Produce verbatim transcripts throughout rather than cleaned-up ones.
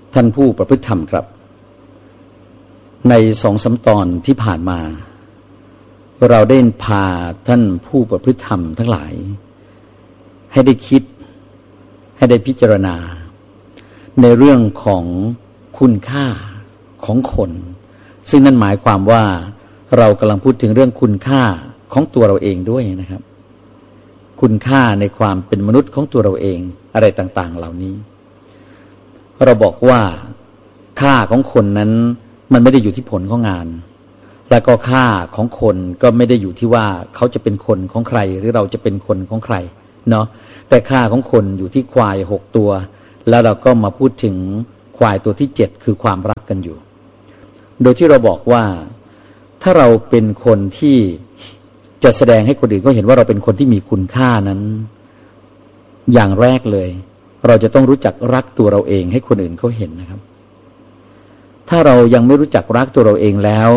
ท่านผู้ประพฤติธรรมครับในสองสามตอนที่ผ่านมาเราได้พาท่านผู้ประพฤติธรรมทั้งหลายให้ได้คิดให้ได้พิจารณาในเรื่องของคุณค่าของคนซึ่งนั่นหมายความว่าเรากำลังพูดถึงเรื่องคุณค่าของตัวเราเองด้วยนะครับคุณค่าในความเป็นมนุษย์ของตัวเราเองอะไรต่างๆเหล่านี้เราบอกว่าค่าของคนนั้นมันไม่ได้อยู่ที่ผลของงานและก็ค่าของคนก็ไม่ได้อยู่ที่ว่าเขาจะเป็นคนของใครหรือเราจะเป็นคนของใครเนาะแต่ค่าของคนอยู่ที่ควายหกตัวแล้วเราก็มาพูดถึงควายตัวที่เจ็ดคือความรักกันอยู่โดยที่เราบอกว่าถ้าเราเป็นคนที่จะแสดงให้คนอื่นเขาเห็นว่าเราเป็นคนที่มีคุณค่านั้นอย่างแรกเลยเราจะต้องรู้จักรักตัวเราเองให้คนอื่นเขาเห็นนะครับถ้าเรายังไม่รู้จักรักตัวเราเองแล้ว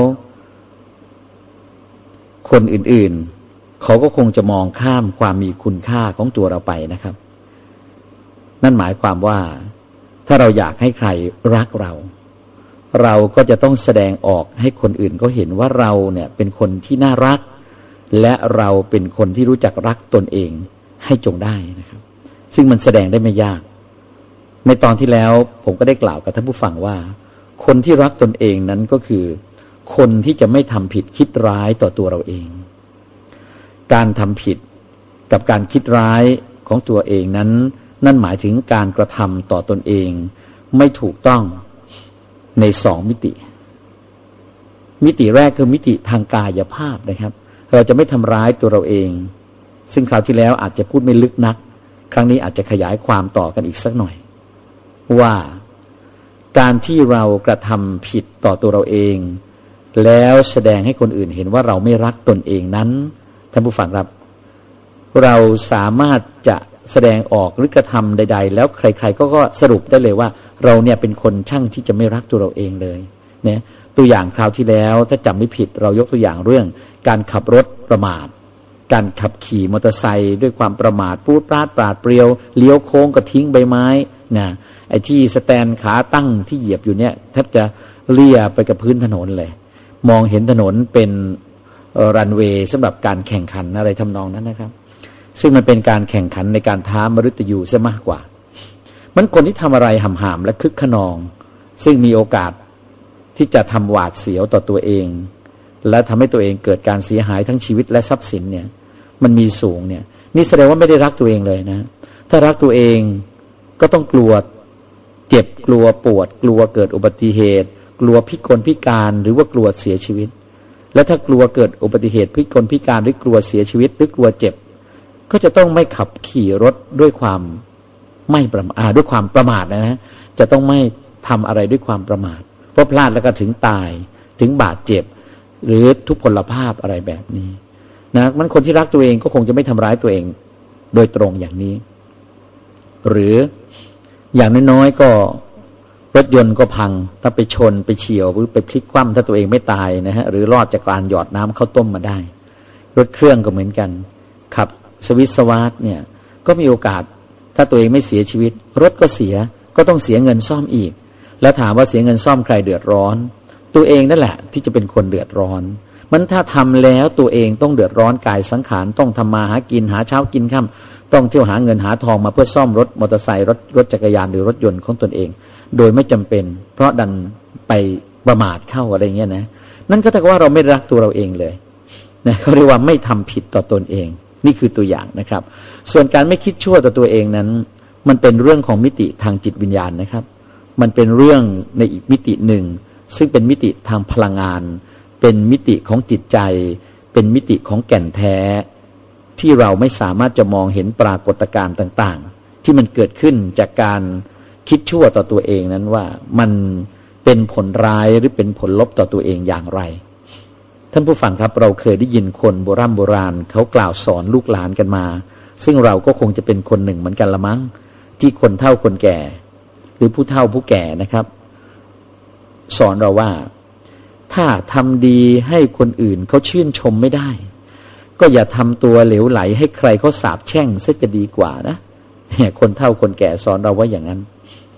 คนอื่นๆเขาก็คงจะมองข้ามความมีคุณค่าของตัวเราไปนะครับนั่นหมายความว่าถ้าเราอยากให้ใครรักเราเราก็จะต้องแสดงออกให้คนอื่นเขาเห็นว่าเราเนี่ยเป็นคนที่น่ารักและเราเป็นคนที่รู้จักรักตนเองให้จงได้นะครับซึ่งมันแสดงได้ไม่ยากในตอนที่แล้วผมก็ได้กล่าวกับท่านผู้ฟังว่าคนที่รักตนเองนั้นก็คือคนที่จะไม่ทำผิดคิดร้ายต่อตัวเราเองการทำผิดกับการคิดร้ายของตัวเองนั้นนั่นหมายถึงการกระทำต่อตนเองไม่ถูกต้องในสองมิติมิติแรกคือมิติทางกายภาพนะครับเราจะไม่ทำร้ายตัวเราเองซึ่งคราวที่แล้วอาจจะพูดไม่ลึกนักครั้งนี้อาจจะขยายความต่อกันอีกสักหน่อยว่าการที่เรากระทำผิดต่อตัวเราเองแล้วแสดงให้คนอื่นเห็นว่าเราไม่รักตนเองนั้นท่านผู้ฟังครับเราสามารถจะแสดงออกหรือกระทำใดๆแล้วใครๆก็ก็สรุปได้เลยว่าเราเนี่ยเป็นคนช่างที่จะไม่รักตัวเราเองเลยเนี่ยตัวอย่างคราวที่แล้วถ้าจำไม่ผิดเรายกตัวอย่างเรื่องการขับรถประมาทการขับขี่มอเตอร์ไซค์ด้วยความประมาทปูดปราดปราดเปรียวเลี้ยวโค้งก็ทิ้งใบไม้นะไอ้ที่สแตนขาตั้งที่เหยียบอยู่เนี่ยแทบจะเลี่ยไปกับพื้นถนนเลยมองเห็นถนนเป็นรันเวย์สำหรับการแข่งขันอะไรทำนองนั้นนะครับซึ่งมันเป็นการแข่งขันในการท้ามฤตยูซะมากกว่ามันคนที่ทำอะไรห่ำหามและคึกขนองซึ่งมีโอกาสที่จะทำหวาดเสียวต่อตัวเองและทำให้ตัวเองเกิดการเสียหายทั้งชีวิตและทรัพย์สินเนี่ยมันมีสูงเนี่ยนี่แสดงว่าไม่ได้รักตัวเองเลยนะถ้ารักตัวเองก็ต้องกลัวเจ็บกลัวปวดกลัวเกิดอุบัติเหตุกลัวพิกลพิการหรือว่ากลัวเสียชีวิตและถ้ากลัวเกิดอุบัติเหตุพิกลพิการหรือกลัวเสียชีวิตหรือกลัวเจ็บก็จะต้องไม่ขับขี่รถด้วยความไม่ประมาทด้วยความประมาทนะฮะจะต้องไม่ทำอะไรด้วยความประมาทเพราะพลาดแล้วก็ถึงตายถึงบาดเจ็บหรือทุพพลภาพอะไรแบบนี้นะมันคนที่รักตัวเองก็คงจะไม่ทำร้ายตัวเองโดยตรงอย่างนี้หรืออย่างน้อยๆก็รถยนต์ก็พังถ้าไปชนไปเฉี่ยวหรือไปพลิกคว่ำถ้าตัวเองไม่ตายนะฮะหรือรอดจากการหยอดน้ำเข้าต้มมาได้รถเครื่องก็เหมือนกันขับสวิสสวาร์ทเนี่ยก็มีโอกาสถ้าตัวเองไม่เสียชีวิตรถก็เสียก็ต้องเสียเงินซ่อมอีกแล้วถามว่าเสียเงินซ่อมใครเดือดร้อนตัวเองนั่นแหละที่จะเป็นคนเดือดร้อนมันถ้าทำแล้วตัวเองต้องเดือดร้อนกายสังขารต้องทำมาหากินหาเช้ากินค่ำต้องเที่ยวหาเงินหาทองมาเพื่อซ่อมรถมอเตอร์ไซค์รถรถจักรยานหรือรถยนต์ของตนเองโดยไม่จำเป็นเพราะดันไปประมาทเข้าอะไรเงี้ยนะนั่นก็เท่ากับว่าเราไม่รักตัวเราเองเลยนะเขาเรียกว่าไม่ทำผิดต่อตนเองนี่คือตัวอย่างนะครับส่วนการไม่คิดชั่วต่อตัวเองนั้นมันเป็นเรื่องของมิติทางจิตวิญญาณนะครับมันเป็นเรื่องในอีกมิติหนึ่งซึ่งเป็นมิติทางพลังงานเป็นมิติของจิตใจเป็นมิติของแก่นแท้ที่เราไม่สามารถจะมองเห็นปรากฏการณ์ต่างๆที่มันเกิดขึ้นจากการคิดชั่วต่อตัวเองนั้นว่ามันเป็นผลร้ายหรือเป็นผลลบต่อตัวเองอย่างไรท่านผู้ฟังครับเราเคยได้ยินคนโบราณโบราณเขากล่าวสอนลูกหลานกันมาซึ่งเราก็คงจะเป็นคนหนึ่งเหมือนกันละมั้งที่คนเฒ่าคนแก่หรือผู้เฒ่าผู้แก่นะครับสอนเราว่าถ้าทำดีให้คนอื่นเขาชื่นชมไม่ได้ก็อย่าทำตัวเหลวไหลให้ใครเขาสาปแช่งซะจะดีกว่านะเนี่ยคนเฒ่าคนแก่สอนเราว่าอย่างนั้น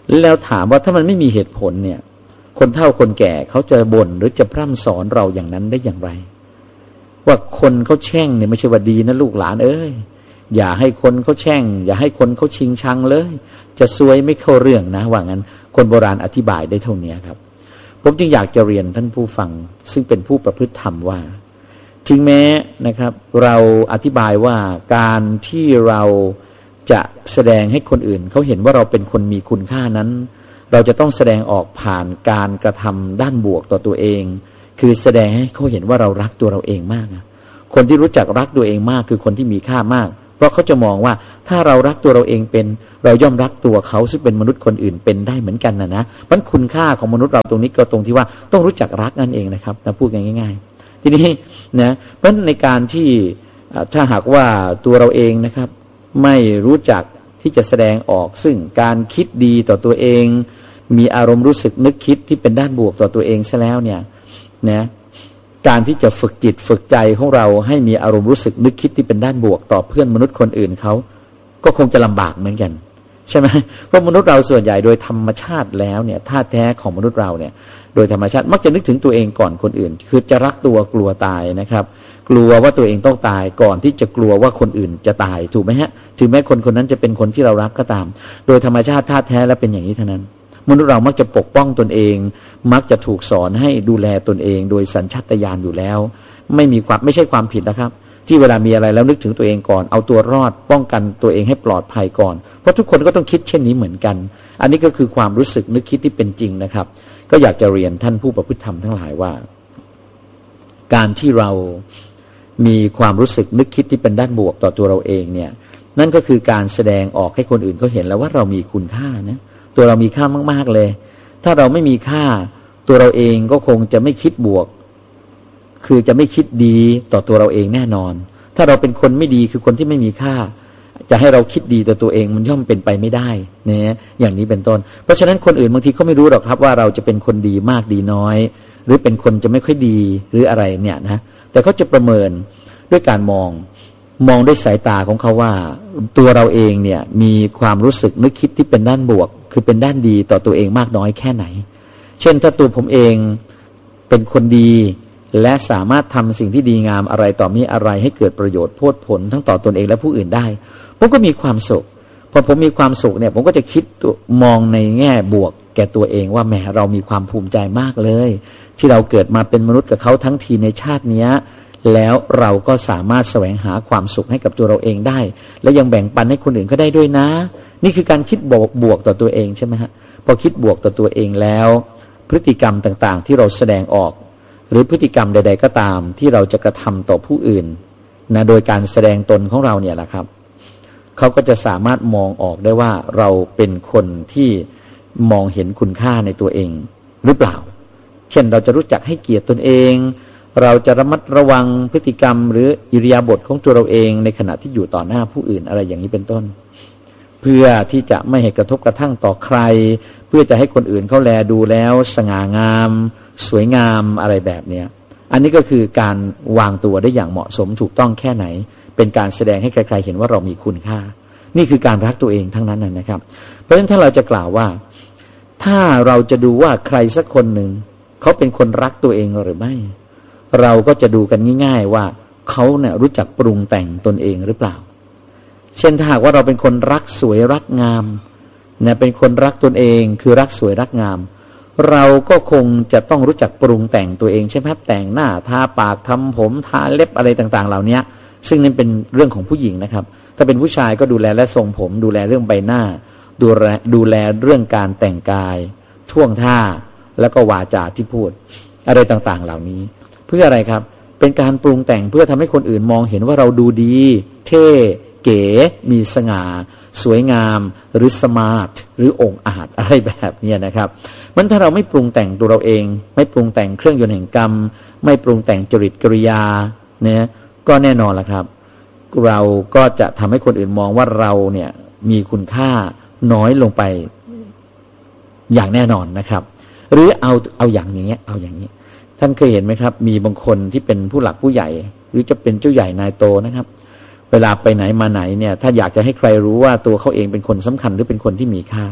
แล้วถามว่าถ้ามันไม่มีเหตุผลเนี่ยคนเฒ่าคนแก่เขาจะบ่นหรือจะพร่ำสอนเราอย่างนั้นได้อย่างไรว่าคนเขาแช่งเนี่ยไม่ใช่ว่าดีนะลูกหลานเอ้ยอย่าให้คนเขาแช่งอย่าให้คนเขาชิงชังเลยจะซวยไม่เข้าเรื่องนะว่างั้นคนโบราณอธิบายได้เท่านี้ครับผมจึงอยากจะเรียนท่านผู้ฟังซึ่งเป็นผู้ประพฤติธรรมว่าถึงแม้นะครับเราอธิบายว่าการที่เราจะแสดงให้คนอื่นเขาเห็นว่าเราเป็นคนมีคุณค่านั้นเราจะต้องแสดงออกผ่านการกระทำด้านบวกต่อตัวเองคือแสดงให้เขาเห็นว่าเรารักตัวเราเองมากคนที่รู้จักรักตัวเองมากคือคนที่มีค่ามากเพราะเขาจะมองว่าถ้าเรารักตัวเราเองเป็นเราย่อมรักตัวเขาซึ่งเป็นมนุษย์คนอื่นเป็นได้เหมือนกันนะนะมันคุณค่าของมนุษย์เราตรงนี้ก็ตรงที่ว่าต้องรู้จักรักนั่นเองนะครับนะพูดง่ายๆทีนี้นะเพราะในการที่ถ้าหากว่าตัวเราเองนะครับไม่รู้จักที่จะแสดงออกซึ่งการคิดดีต่อตัวเองมีอารมณ์รู้สึกนึกคิดที่เป็นด้านบวกต่อตัวเองซะแล้วเนี่ยนะการที่จะฝึกจิตฝึกใจของเราให้มีอารมณ์รู้สึกนึกคิดที่เป็นด้านบวกต่อเพื่อนมนุษย์คนอื่นเขาก็คงจะลำบากเหมือนกันใช่ไหมเพราะมนุษย์เราส่วนใหญ่โดยธรรมชาติแล้วเนี่ยธาตุแท้ของมนุษย์เราเนี่ยโดยธรรมชาติมักจะนึกถึงตัวเองก่อนคนอื่นคือจะรักตัวกลัวตายนะครับกลัวว่าตัวเองต้องตายก่อนที่จะกลัวว่าคนอื่นจะตายถูกไหมฮะถึงแม้คนคนนั้นจะเป็นคนที่เรารักก็ตามโดยธรรมชาติธาตุแท้แล้วเป็นอย่างนี้เท่านั้นมนุษย์เรามักจะปกป้องตนเองมักจะถูกสอนให้ดูแลตนเองโดยสัญชาตญาณอยู่แล้วไม่มีความไม่ใช่ความผิดนะครับที่เวลามีอะไรแล้วนึกถึงตัวเองก่อนเอาตัวรอดป้องกันตัวเองให้ปลอดภัยก่อนเพราะทุกคนก็ต้องคิดเช่นนี้เหมือนกันอันนี้ก็คือความรู้สึกนึกคิดที่เป็นจริงนะครับก็อยากจะเรียนท่านผู้ประพฤติธรรมทั้งหลายว่าการที่เรามีความรู้สึกนึกคิดที่เป็นด้านบวกต่อตัวเราเองเนี่ยนั่นก็คือการแสดงออกให้คนอื่นเขาเห็นแล้วว่าเรามีคุณค่านะตัวเรามีค่ามากๆเลยถ้าเราไม่มีค่าตัวเราเองก็คงจะไม่คิดบวกคือจะไม่คิดดีต่อตัวเราเองแน่นอนถ้าเราเป็นคนไม่ดีคือคนที่ไม่มีค่าจะให้เราคิดดีต่อตัวเองมันย่อมเป็นไปไม่ได้เนี่ยอย่างนี้เป็นต้นเพราะฉะนั้นคนอื่นบางทีเขาไม่รู้หรอกครับว่าเราจะเป็นคนดีมากดีน้อยหรือเป็นคนจะไม่ค่อยดีหรืออะไรเนี่ยนะแต่เขาจะประเมินด้วยการมองมองด้วยสายตาของเขาว่าตัวเราเองเนี่ยมีความรู้สึกนึกคิดที่เป็นด้านบวกคือเป็นด้านดีต่อตัวเองมากน้อยแค่ไหนเช่นถ้าตัวผมเองเป็นคนดีและสามารถทำสิ่งที่ดีงามอะไรต่อมีอะไรให้เกิดประโยชน์โพดผลทั้งต่อตนเองและผู้อื่นได้ผมก็มีความสุขพอผมมีความสุขเนี่ยผมก็จะคิดมองในแง่บวกแก่ตัวเองว่าแหมเรามีความภูมิใจมากเลยที่เราเกิดมาเป็นมนุษย์กับเขาทั้งทีในชาตินี้แล้วเราก็สามารถแสวงหาความสุขให้กับตัวเราเองได้และยังแบ่งปันให้คนอื่นก็ได้ด้วยนะนี่คือการคิดบวกบวกต่อตัวเองใช่ไหมฮะพอคิดบวกต่อตัวเองแล้วพฤติกรรมต่างๆที่เราแสดงออกหรือพฤติกรรมใดๆก็ตามที่เราจะกระทำต่อผู้อื่นนะโดยการแสดงตนของเราเนี่ยแหละครับเขาก็จะสามารถมองออกได้ว่าเราเป็นคนที่มองเห็นคุณค่าในตัวเองหรือเปล่าเช่นเราจะรู้จักให้เกียรติตนเองเราจะระมัดระวังพฤติกรรมหรืออิริยาบถของตัวเราเองในขณะที่อยู่ต่อหน้าผู้อื่นอะไรอย่างนี้เป็นต้นเพื่อที่จะไม่ให้กระทบกระทั่งต่อใครเพื่อจะให้คนอื่นเขาแลดูแล้วสง่างามสวยงามอะไรแบบนี้อันนี้ก็คือการวางตัวได้อย่างเหมาะสมถูกต้องแค่ไหนเป็นการแสดงให้ใครๆเห็นว่าเรามีคุณค่านี่คือการรักตัวเองทั้งนั้นนะครับเพราะฉะนั้นถ้าเราจะกล่าวว่าถ้าเราจะดูว่าใครสักคนหนึ่งเขาเป็นคนรักตัวเองหรือไม่เราก็จะดูกันง่ายๆว่าเขาเนี่ยรู้จักปรุงแต่งตนเองหรือเปล่าเช่นถ้าหากว่าเราเป็นคนรักสวยรักงามเนี่ยเป็นคนรักตนเองคือรักสวยรักงามเราก็คงจะต้องรู้จักปรุงแต่งตัวเองใช่ไหมครับแต่งหน้าทาปากทำผมทาเล็บอะไรต่างๆเหล่านี้ซึ่งนั่นเป็นเรื่องของผู้หญิงนะครับถ้าเป็นผู้ชายก็ดูแลและทรงผมดูแลเรื่องใบหน้าดูแลดูแลเรื่องการแต่งกายท่วงท่าแล้วก็วาจาที่พูดอะไรต่างๆเหล่านี้เพื่ออะไรครับเป็นการปรุงแต่งเพื่อทำให้คนอื่นมองเห็นว่าเราดูดีเท่เก๋มีสง่าสวยงามหรือสมาร์ทหรือองอาจอะไรแบบนี้นะครับมันถ้าเราไม่ปรุงแต่งตัวเราเองไม่ปรุงแต่งเครื่องยนต์แห่งกรรมไม่ปรุงแต่งจริตกริยาเนี่ยก็แน่นอนละครับเราก็จะทำให้คนอื่นมองว่าเราเนี่ยมีคุณค่าน้อยลงไปอย่างแน่นอนนะครับหรือเอาเอาอย่างนี้เอาอย่างนี้ท่านเคยเห็นไหมครับมีบางคนที่เป็นผู้หลักผู้ใหญ่หรือจะเป็นเจ้าใหญ่นายโตนะครับเวลาไปไหนมาไหนเนี่ยถ้าอยากจะให้ใครรู้ว่าตัวเขาเองเป็นคนสำคัญหรือเป็นคนที่มีค่าก็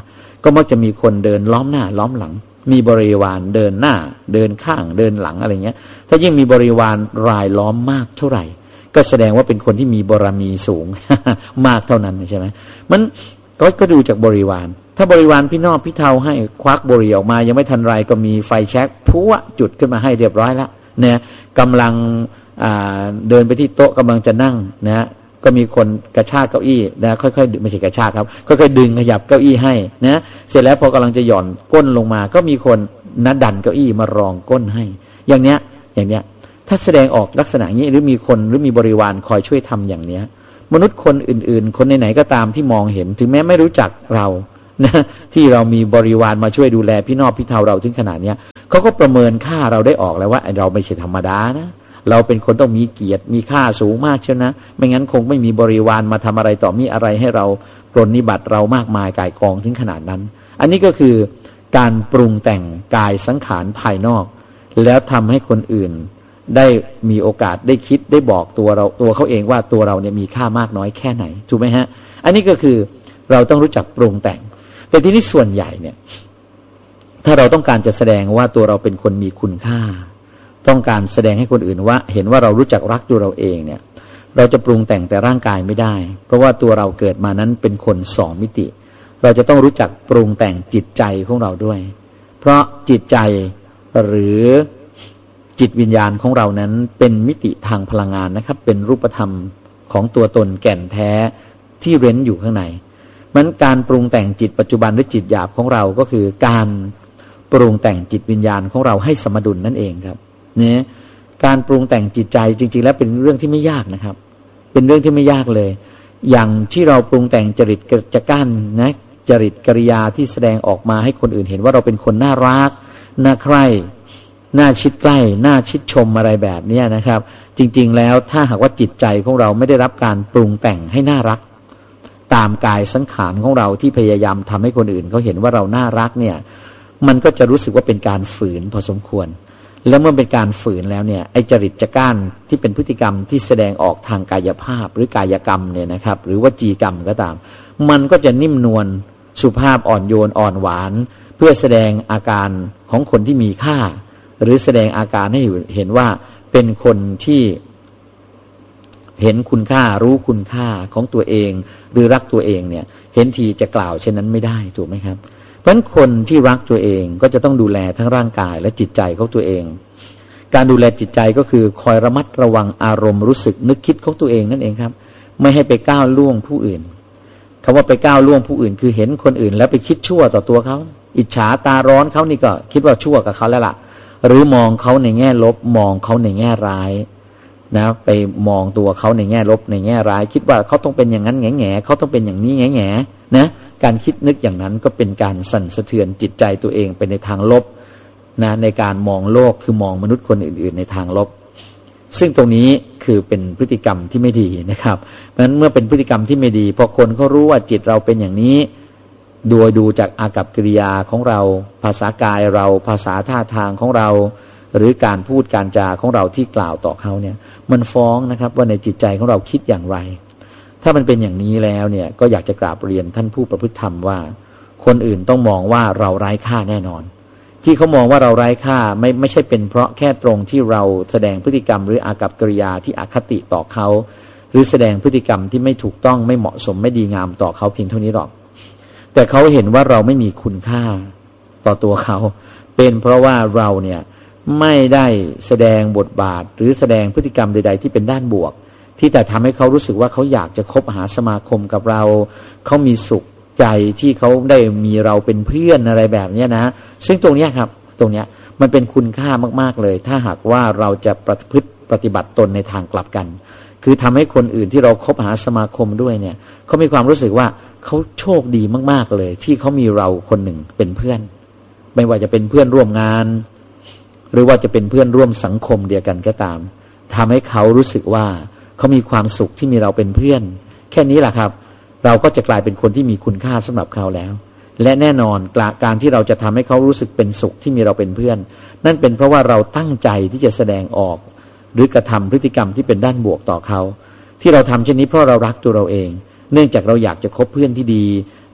ก็มักจะมีคนเดินล้อมหน้าล้อมหลังมีบริวารเดินหน้าเดินข้างเดินหลังอะไรเงี้ยถ้ายิ่งมีบริวารรายล้อมมากเท่าไหร่ก็แสดงว่าเป็นคนที่มีบารมีสูง มากเท่านั้นใช่ไหมมันก็ก็ดูจากบริวารถ้าบริวารพี่นอบพี่เทาให้ควักบุหรี่ออกมายังไม่ทันไรก็มีไฟแช็กพัวจุดขึ้นมาให้เรียบร้อยแล้วเนี่ยกำลังเดินไปที่โต๊ะกำลังจะนั่งนะก็มีคนกระชากเก้าอี้นะค่อยๆไม่ใช่กระชากครับค่อยๆดึงขยับเก้าอี้ให้นะเสร็จแล้วพอกำลังจะหย่อนก้นลงมาก็มีคนนัดดันเก้าอี้มารองก้นให้อย่างเนี้ยอย่างเนี้ยถ้าแสดงออกลักษณะนี้หรือมีคนหรือมีบริวารคอยช่วยทำอย่างเนี้ยมนุษย์คนอื่นๆคนไหนๆก็ตามที่มองเห็นถึงแม้ไม่รู้จักเรานะที่เรามีบริวารมาช่วยดูแลพี่นอบพี่เทาเราถึงขนาดเนี้ยเขาก็ประเมินค่าเราได้ออกแล้วว่าเราไม่ใช่ธรรมดานะเราเป็นคนต้องมีเกียรติมีค่าสูงมากเชียวนะไม่งั้นคงไม่มีบริวารมาทำอะไรต่อมีอะไรให้เราปรนนิบัติเรามากมายก่ายกองถึงขนาดนั้นอันนี้ก็คือการปรุงแต่งกายสังขารภายนอกแล้วทำให้คนอื่นได้มีโอกาสได้คิดได้บอกตัวเราตัวเขาเองว่าตัวเราเนี่ยมีค่ามากน้อยแค่ไหนถูกไหมฮะอันนี้ก็คือเราต้องรู้จักปรุงแต่งแต่ทีนี้ส่วนใหญ่เนี่ยถ้าเราต้องการจะแสดงว่าตัวเราเป็นคนมีคุณค่าต้องการแสดงให้คนอื่นว่าเห็นว่าเรารู้จักรักตัวเราเองเนี่ยเราจะปรุงแต่งแต่ร่างกายไม่ได้เพราะว่าตัวเราเกิดมานั้นเป็นคนสองมิติเราจะต้องรู้จักปรุงแต่งจิตใจของเราด้วยเพราะจิตใจหรือจิตวิญญาณของเรานั้นเป็นมิติทางพลังงานนะครับเป็นรูปธรรมของตัวตนแก่นแท้ที่เร้นอยู่ข้างในมันการปรุงแต่งจิตปัจจุบันหรือจิตหยาบของเราก็คือการปรุงแต่งจิตวิญญาณของเราให้สมดุลนั่นเองครับเนี่ยการปรุงแต่งจิตใจจริงๆแล้วเป็นเรื่องที่ไม่ยากนะครับเป็นเรื่องที่ไม่ยากเลยอย่างที่เราปรุงแต่งจริตจะกั้นนะจริตกิริยาที่แสดงออกมาให้คนอื่นเห็นว่าเราเป็นคนน่ารักน่าใคร่น่าชิดใกล้น่าชิดชมอะไรแบบนี้นะครับจริงๆแล้วถ้าหากว่าจิตใจของเราไม่ได้รับการปรุงแต่งให้น่ารักตามกายสังขารของเราที่พยายามทำให้คนอื่นเขาเห็นว่าเราน่ารักเนี่ยมันก็จะรู้สึกว่าเป็นการฝืนพอสมควรแล้วเมื่อเป็นการฝืนแล้วเนี่ยไอ้จริตจักร้านที่เป็นพฤติกรรมที่แสดงออกทางกายภาพหรือกายกรรมเนี่ยนะครับหรือวจีกรรมก็ตามมันก็จะนิ่มนวลสุภาพอ่อนโยนอ่อนหวานเพื่อแสดงอาการของคนที่มีค่าหรือแสดงอาการให้เห็นว่าเป็นคนที่เห็นคุณค่ารู้คุณค่าของตัวเองหรือรักตัวเองเนี่ยเห็นทีจะกล่าวเช่นนั้นไม่ได้ถูกไหมครับเพราะฉะนั้นคนที่รักตัวเองก็จะต้องดูแลทั้งร่างกายและจิตใจของตัวเองการดูแลจิตใจก็คือคอยระมัดระวังอารมณ์รู้สึกนึกคิดของตัวเองนั่นเองครับไม่ให้ไปก้าวล่วงผู้อื่นคำว่าไปก้าวล่วงผู้อื่นคือเห็นคนอื่นแล้วไปคิดชั่วต่อตัวเขาอิจฉาตาร้อนเขานี่ก็คิดว่าชั่วกับเขาแล้วล่ะหรือมองเขาในแง่ลบมองเขาในแง่ร้ายนะไปมองตัวเขาในแง่ลบในแง่ร้ายคิดว่าเขาต้องเป็นอย่างนั้นแง่แง่เขาต้องเป็นอย่างนี้แง่แง่นะการคิดนึกอย่างนั้นก็เป็นการสั่นสะเทือนจิตใจตัวเองไปในทางลบนะในการมองโลกคือมองมนุษย์คนอื่นๆในทางลบซึ่งตรงนี้คือเป็นพฤติกรรมที่ไม่ดีนะครับเพราะฉะนั้นเมื่อเป็นพฤติกรรมที่ไม่ดีพอคนเขารู้ว่าจิตเราเป็นอย่างนี้โดยดูจากอากัปกิริยาของเราภาษากายเราภาษาท่าทางของเราหรือการพูดการจาของเราที่กล่าวต่อเขาเนี่ยมันฟ้องนะครับว่าในจิตใจของเราคิดอย่างไรถ้ามันเป็นอย่างนี้แล้วเนี่ยก็อยากจะกราบเรียนท่านผู้ประพฤติธรรมว่าคนอื่นต้องมองว่าเราไร้ค่าแน่นอนที่เขามองว่าเราไร้ค่าไม่ไม่ใช่เป็นเพราะแค่ตรงที่เราแสดงพฤติกรรมหรืออากัปกิริยาที่อคติต่อเขาหรือแสดงพฤติกรรมที่ไม่ถูกต้องไม่เหมาะสมไม่ดีงามต่อเขาเพียงเท่านี้หรอกแต่เขาเห็นว่าเราไม่มีคุณค่าต่อตัวเขาเป็นเพราะว่าเราเนี่ยไม่ได้แสดงบทบาทหรือแสดงพฤติกรรมใดๆที่เป็นด้านบวกที่แต่ทำให้เขารู้สึกว่าเขาอยากจะคบหาสมาคมกับเราเขามีสุขใจที่เขาได้มีเราเป็นเพื่อนอะไรแบบนี้นะซึ่งตรงนี้ครับตรงนี้มันเป็นคุณค่ามากๆเลยถ้าหากว่าเราจะประพฤติปฏิบัติตนในทางกลับกันคือทำให้คนอื่นที่เราคบหาสมาคมด้วยเนี่ยเขามีความรู้สึกว่าเขาโชคดีมากๆเลยที่เขามีเราคนหนึ่งเป็นเพื่อนไม่ว่าจะเป็นเพื่อนร่วมงานหรือว่าจะเป็นเพื่อนร่วมสังคมเดียวกันก็ตามทำให้เขารู้สึกว่าเขามีความสุขที่มีเราเป็นเพื่อนแค่นี้แหละครับเราก็จะกลายเป็นคนที่มีคุณค่าสำหรับเขาแล้วและแน่นอนการที่เราจะทำให้เขารู้สึกเป็นสุขที่มีเราเป็นเพื่อนนั่นเป็นเพราะว่าเราตั้งใจที่จะแสดงออกหรือกระทำพฤติกรรมที่เป็นด้านบวกต่อเขาที่เราทำเช่นนี้เพราะเรารักตัวเราเองเนื่องจากเราอยากจะคบเพื่อนที่ดี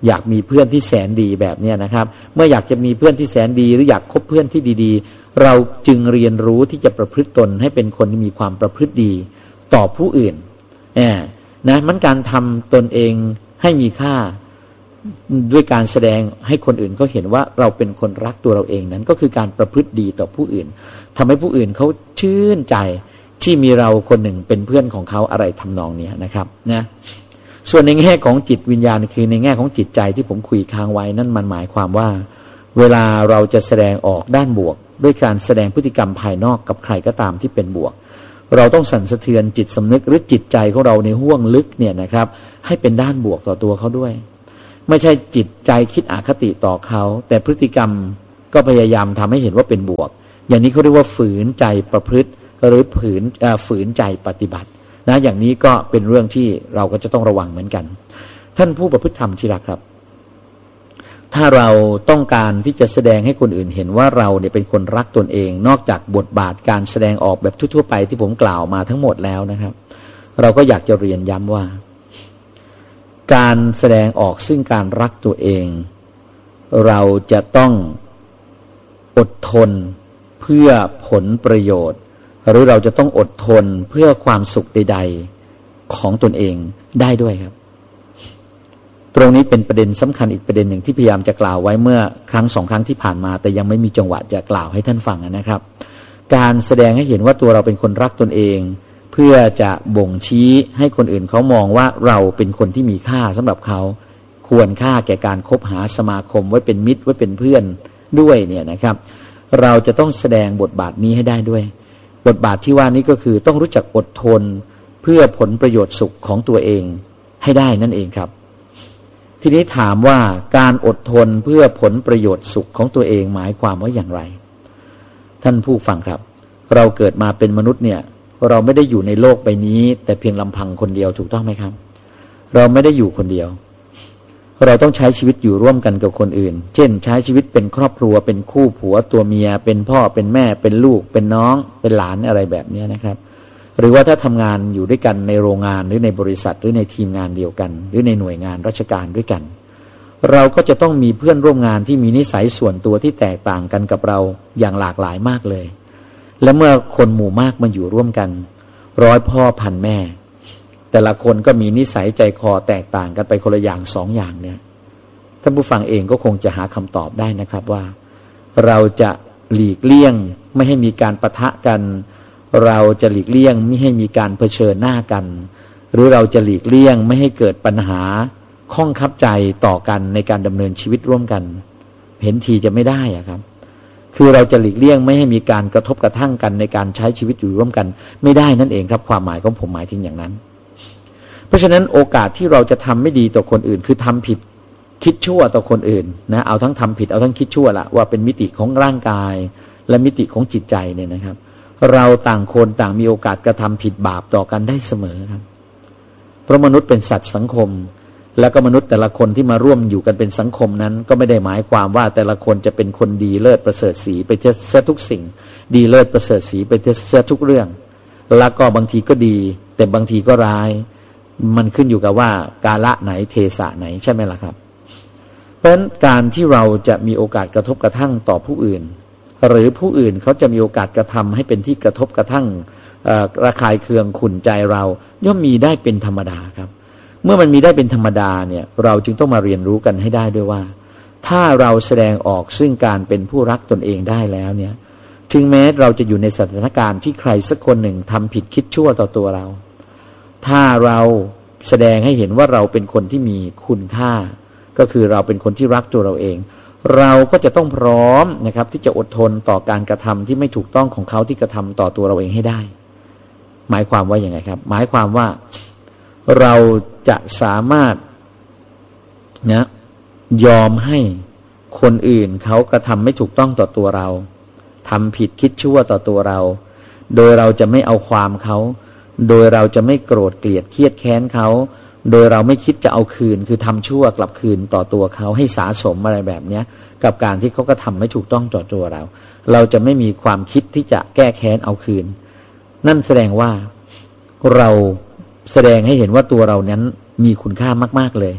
อยากมีเพื่อนที่แสนดีแบบนี้นะครับเมื่ออยากจะมีเพื่อนที่แสนดีหรืออยากคบเพื่อนที่ดีๆเราจึงเรียนรู้ที่จะประพฤติตนให้เป็นคนที่มีความประพฤติดีต่อผู้อื่นนะมันการทำตนเองให้มีค่าด้วยการแสดงให้คนอื่นเขาเห็นว่าเราเป็นคนรักตัวเราเองนั้นก็คือการประพฤติดีต่อผู้อื่นทำให้ผู้อื่นเขาชื่นใจที่มีเราคนหนึ่งเป็นเพื่อนของเขาอะไรทำนองนี้นะครับนะส่วนในแง่ของจิตวิญญาณคือในแง่ของจิตใจที่ผมคุยค้างไว้นั่นมันหมายความว่าเวลาเราจะแสดงออกด้านบวกด้วยการแสดงพฤติกรรมภายนอกกับใครก็ตามที่เป็นบวกเราต้องสั่นสะเทือนจิตสำนึกหรือจิตใจของเราในห้วงลึกเนี่ยนะครับให้เป็นด้านบวกต่อตัวเขาด้วยไม่ใช่จิตใจคิดอคติต่อเขาแต่พฤติกรรมก็พยายามทำให้เห็นว่าเป็นบวกอย่างนี้เขาเรียกว่าฝืนใจประพฤติหรือฝืนฝืนใจปฏิบัตินะอย่างนี้ก็เป็นเรื่องที่เราก็จะต้องระวังเหมือนกันท่านผู้ประพฤติธรรมที่รักครับถ้าเราต้องการที่จะแสดงให้คนอื่นเห็นว่าเราเนี่ยเป็นคนรักตนเองนอกจากบทบาทการแสดงออกแบบทั่วๆไปที่ผมกล่าวมาทั้งหมดแล้วนะครับเราก็อยากจะเรียนย้ำว่าการแสดงออกซึ่งการรักตัวเองเราจะต้องอดทนเพื่อผลประโยชน์หรือเราจะต้องอดทนเพื่อความสุขใดๆของตนเองได้ด้วยครับตรงนี้เป็นประเด็นสำคัญอีกประเด็นหนึ่งที่พยายามจะกล่าวไว้เมื่อครั้งสองครั้งที่ผ่านมาแต่ยังไม่มีจังหวะจะกล่าวให้ท่านฟังนะครับการแสดงให้เห็นว่าตัวเราเป็นคนรักตนเองเพื่อจะบ่งชี้ให้คนอื่นเขามองว่าเราเป็นคนที่มีค่าสำหรับเขาควรค่าแก่การคบหาสมาคมไว้เป็นมิตรไว้เป็นเพื่อนด้วยเนี่ยนะครับเราจะต้องแสดงบทบาทนี้ให้ได้ด้วยบทบาทที่ว่านี้ก็คือต้องรู้จักอดทนเพื่อผลประโยชน์สุขของตัวเองให้ได้นั่นเองครับทีนี้ถามว่าการอดทนเพื่อผลประโยชน์สุขของตัวเองหมายความว่าอย่างไรท่านผู้ฟังครับเราเกิดมาเป็นมนุษย์เนี่ยเราไม่ได้อยู่ในโลกใบนี้แต่เพียงลำพังคนเดียวถูกต้องไหมครับเราไม่ได้อยู่คนเดียวเราต้องใช้ชีวิตอยู่ร่วมกันกับคนอื่นเช่นใช้ชีวิตเป็นครอบครัวเป็นคู่ผัวตัวเมียเป็นพ่อเป็นแม่เป็นลูกเป็นน้องเป็นหลานอะไรแบบนี้นะครับหรือว่าถ้าทำงานอยู่ด้วยกันในโรงงานหรือในบริษัทหรือในทีมงานเดียวกันหรือในหน่วยงานราชการด้วยกันเราก็จะต้องมีเพื่อนร่วมงานที่มีนิสัยส่วนตัวที่แตกต่างกันกับเราอย่างหลากหลายมากเลยและเมื่อคนหมู่มากมาอยู่ร่วมกันร้อยพ่อพันแม่แต่ละคนก็มีนิสัยใจคอแตกต่างกันไปคนละอย่างสองอย่างเนี่ยท่านผู้ฟังเองก็คงจะหาคำตอบได้นะครับว่าเราจะหลีกเลี่ยงไม่ให้มีการปะทะกันเราจะหลีกเลี่ยงไม่ให้มีการเผชิญหน้ากันหรือเราจะหลีกเลี่ยงไม่ให้เกิดปัญหาข้องคับใจต่อกันในการดำเนินชีวิตร่วมกันเห็นทีจะไม่ได้อะครับคือเราจะหลีกเลี่ยงไม่ให้มีการกระทบกระทั่งกันในการใช้ชีวิตอยู่ร่วมกันไม่ได้นั่นเองครับความหมายของผมหมายถึงอย่างนั้นเพราะฉะนั้นโอกาสที่เราจะทำไม่ดีต่อคนอื่นคือทำผิดคิดชั่วต่อคนอื่นนะเอาทั้งทำผิดเอาทั้งคิดชั่วละว่าเป็นมิติของร่างกายและมิติของจิตใจเนี่ยนะครับเราต่างคนต่างมีโอกาสกระทำผิดบาปต่อกันได้เสมอครับเพราะมนุษย์เป็นสัตว์สังคมแล้วก็มนุษย์แต่ละคนที่มาร่วมอยู่กันเป็นสังคมนั้นก็ไม่ได้หมายความว่าแต่ละคนจะเป็นคนดีเลิศประเสริฐศรีไปเสียทุกสิ่งดีเลิศประเสริฐศรีไปเสียทุกเรื่องแล้วก็บางทีก็ดีแต่บางทีก็ร้ายมันขึ้นอยู่กับว่ากาละไหนเทศะไหนใช่ไหมล่ะครับเพราะฉะนั้นการที่เราจะมีโอกาสกระทบกระทั่งต่อผู้อื่นหรือผู้อื่นเขาจะมีโอกาสกระทำให้เป็นที่กระทบกระทั่งระคายเคืองขุ่นใจเราย่อมมีได้เป็นธรรมดาครับเมื่อมันมีได้เป็นธรรมดาเนี่ยเราจึงต้องมาเรียนรู้กันให้ได้ด้วยว่าถ้าเราแสดงออกซึ่งการเป็นผู้รักตนเองได้แล้วเนี่ยถึงแม้เราจะอยู่ในสถานการณ์ที่ใครสักคนหนึ่งทำผิดคิดชั่วต่อตัวเราถ้าเราแสดงให้เห็นว่าเราเป็นคนที่มีคุณค่าก็คือเราเป็นคนที่รักตัวเราเองเราก็จะต้องพร้อมนะครับที่จะอดทนต่อการกระทำที่ไม่ถูกต้องของเขาที่กระทำต่อตัวเราเองให้ได้หมายความว่าอย่างไรครับหมายความว่าเราจะสามารถนะยอมให้คนอื่นเขากระทำไม่ถูกต้องต่อตัวเราทำผิดคิดชั่วต่อตัวเราโดยเราจะไม่เอาความเขาโดยเราจะไม่โกรธเกลียดเครียดแค้นเขาโดยเราไม่คิดจะเอาคืนคือทำชั่วกลับคืนต่อตัวเขาให้สะสมอะไรแบบนี้กับการที่เขาก็ทำไม่ถูกต้องต่อตัวเราเราจะไม่มีความคิดที่จะแก้แค้นเอาคืนนั่นแสดงว่าเราแสดงให้เห็นว่าตัวเรานั้นมีคุณค่ามากๆเลย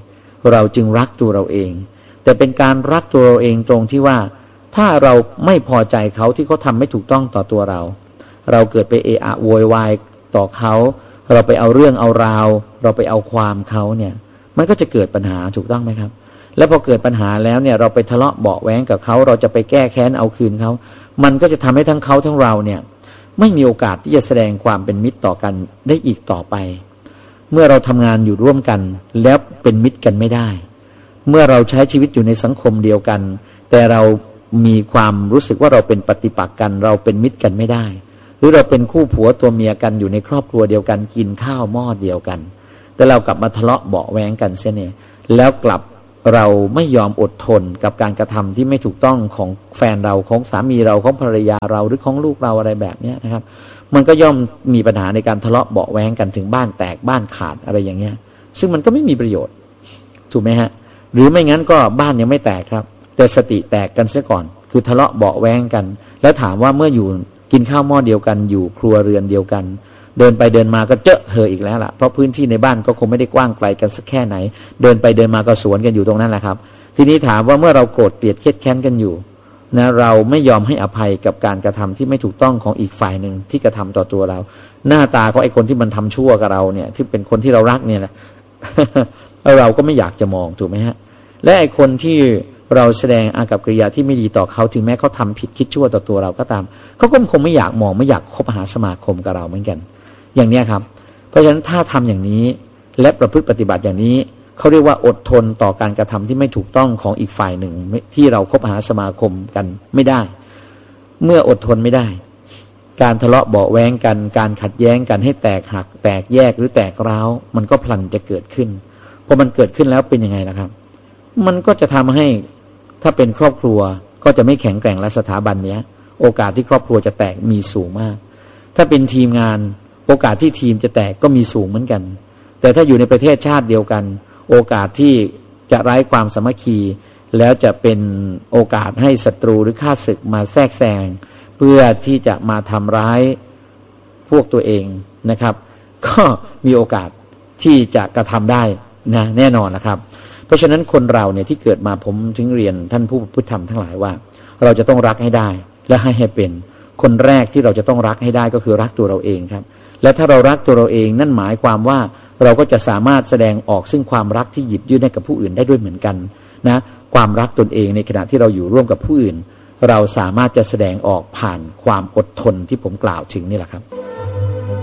เราจึงรักตัวเราเองแต่เป็นการรักตัวเราเองตรงที่ว่าถ้าเราไม่พอใจเขาที่เขาทำไม่ถูกต้องต่อตัวเราเราเกิดไปเอะอะโวยวายต่อเขาเราไปเอาเรื่องเอาราวเราไปเอาความเขาเนี่ยมันก็จะเกิดปัญหาถูกต้องไหมครับแล้วพอเกิดปัญหาแล้วเนี่ยเราไปทะเลาะเบาะแว้งกับเขาเราจะไปแก้แค้นเอาคืนเขามันก็จะทำให้ทั้งเขาทั้งเราเนี่ยไม่มีโอกาสที่จะแสดงความเป็นมิตรต่อกันได้อีกต่อไปเมื่อเราทำงานอยู่ร่วมกันแล้วเป็นมิตรกันไม่ได้เมื่อเราใช้ชีวิตอยู่ในสังคมเดียวกันแต่เรามีความรู้สึกว่าเราเป็นปฏิปักษ์กันเราเป็นมิตรกันไม่ได้หรือเราเป็นคู่ผัวตัวเมียกันอยู่ในครอบครัวเดียวกันกินข้าวหม้อเดียวกันแต่เรากลับมาทะเลาะเบาะแว้งกันเสียเนี่ยแล้วกลับเราไม่ยอมอดทนกับการกระทำที่ไม่ถูกต้องของแฟนเราของสามีเราของภรรยาเราหรือของลูกเราอะไรแบบนี้นะครับมันก็ย่อมมีปัญหาในการทะเลาะเบาะแว้งกันถึงบ้านแตกบ้านขาดอะไรอย่างเงี้ยซึ่งมันก็ไม่มีประโยชน์ถูกไหมฮะหรือไม่งั้นก็บ้านยังไม่แตกครับแต่สติแตกกันซะก่อนคือทะเลาะเบาะแว้งกันแล้วถามว่าเมื่ออยู่กินข้าวหม้อเดียวกันอยู่ครัวเรือนเดียวกันเดินไปเดินมาก็เจอเธออีกแล้วล่ะเพราะพื้นที่ในบ้านก็คงไม่ได้กว้างไกลกันสักแค่ไหนเดินไปเดินมาก็สวนกันอยู่ตรงนั้นแหละครับทีนี้ถามว่าเมื่อเราโกรธเกลียดเครียดแค้นกันอยู่นะเราไม่ยอมให้อภัยกับการกระทำที่ไม่ถูกต้องของอีกฝ่ายหนึ่งที่กระทำต่อตัวเราหน้าตาของไอ้คนที่มันทำชั่วกับเราเนี่ยที่เป็นคนที่เรารักเนี่ยแหละ เราก็ไม่อยากจะมองถูกไหมฮะและไอ้คนที่เราแสดงอากับกิริยาที่ไม่ดีต่อเขาถึงแม้เขาทำผิดคิดชั่วต่อตัวเราก็ตามเขาก็คงไม่อยากมองไม่อยากคบหาสมาคมกับเราเหมือนกันอย่างนี้ครับเพราะฉะนั้นถ้าทำอย่างนี้และประพฤติปฏิบัติอย่างนี้เขาเรียกว่าอดทนต่อการกระทำที่ไม่ถูกต้องของอีกฝ่ายหนึ่งที่เราคบหาสมาคมกันไม่ได้เมื่ออดทนไม่ได้การทะเลาะเบาะแว้งกันการขัดแย้งกันให้แตกหักแตกแยกหรือแตกร้าวมันก็พลันจะเกิดขึ้นพอมันเกิดขึ้นแล้วเป็นยังไงล่ะครับมันก็จะทำให้ถ้าเป็นครอบครัวก็จะไม่แข็งแกร่งและสถาบันเนี้ยโอกาสที่ครอบครัวจะแตกมีสูงมากถ้าเป็นทีมงานโอกาสที่ทีมจะแตกก็มีสูงเหมือนกันแต่ถ้าอยู่ในประเทศชาติเดียวกันโอกาสที่จะไร้ความสามัคคีแล้วจะเป็นโอกาสให้ศัตรูหรือข้าศึกมาแทรกแซงเพื่อที่จะมาทำร้ายพวกตัวเองนะครับก็มีโอกาสที่จะกระทำได้นะแน่นอนนะครับเพราะฉะนั้นคนเราเนี่ยที่เกิดมาผมถึงเรียนท่านผู้พุทธธรรมทั้งหลายว่าเราจะต้องรักให้ได้และให้ให้เป็นคนแรกที่เราจะต้องรักให้ได้ก็คือรักตัวเราเองครับและถ้าเรารักตัวเราเองนั่นหมายความว่าเราก็จะสามารถแสดงออกซึ่งความรักที่หยิบยื่นให้กับผู้อื่นได้ด้วยเหมือนกันนะความรักตนเองในขณะที่เราอยู่ร่วมกับผู้อื่นเราสามารถจะแสดงออกผ่านความอดทนที่ผมกล่าวถึงนี่แหละครับ